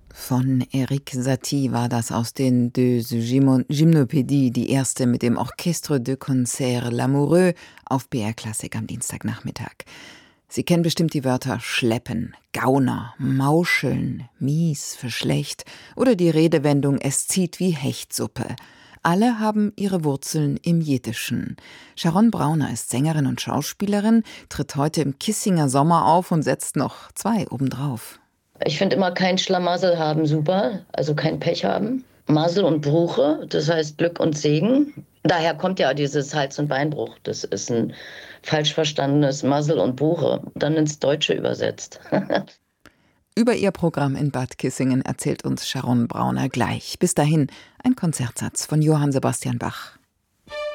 Von Erik Satie war das aus den Deux Gymnopédies, die erste mit dem Orchestre de Concert Lamoureux auf BR Klassik am Dienstagnachmittag. Sie kennen bestimmt die Wörter schleppen, Gauner, mauscheln, mies für schlecht oder die Redewendung es zieht wie Hechtsuppe. Alle haben ihre Wurzeln im Jiddischen. Sharon Brauner ist Sängerin und Schauspielerin, tritt heute im Kissinger Sommer auf und setzt noch 2 obendrauf. Ich finde immer kein Schlamassel haben super, also kein Pech haben. Masel und Bruche, das heißt Glück und Segen. Daher kommt ja dieses Hals- und Beinbruch. Das ist ein falsch verstandenes Masel und Buche, dann ins Deutsche übersetzt. Über ihr Programm in Bad Kissingen erzählt uns Sharon Brauner gleich. Bis dahin ein Konzertsatz von Johann Sebastian Bach.